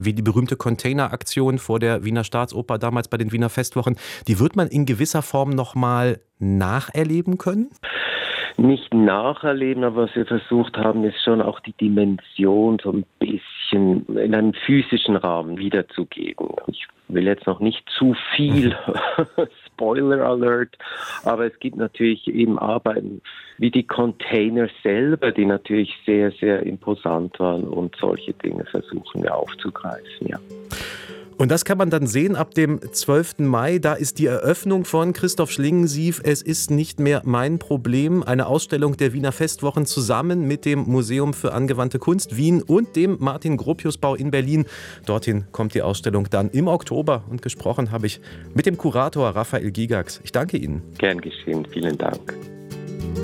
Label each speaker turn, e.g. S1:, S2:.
S1: wie die berühmte Containeraktion vor der Wiener Staatsoper damals bei den Wiener Festwochen, die wird man in gewisser Form nochmal nacherleben können?
S2: Nicht nacherleben, aber was wir versucht haben, ist schon auch die Dimension so ein bisschen in einem physischen Rahmen wiederzugeben. Ich will jetzt noch nicht zu viel Spoiler Alert, aber es gibt natürlich eben Arbeiten wie die Container selber, die natürlich sehr, sehr imposant waren, und solche Dinge versuchen wir aufzugreifen, ja.
S1: Und das kann man dann sehen ab dem 12. Mai. Da ist die Eröffnung von Christoph Schlingensief. Es ist nicht mehr mein Problem. Eine Ausstellung der Wiener Festwochen zusammen mit dem Museum für angewandte Kunst Wien und dem Martin-Gropius-Bau in Berlin. Dorthin kommt die Ausstellung dann im Oktober. Und gesprochen habe ich mit dem Kurator Raphael Gigax. Ich danke Ihnen.
S2: Gern geschehen. Vielen Dank.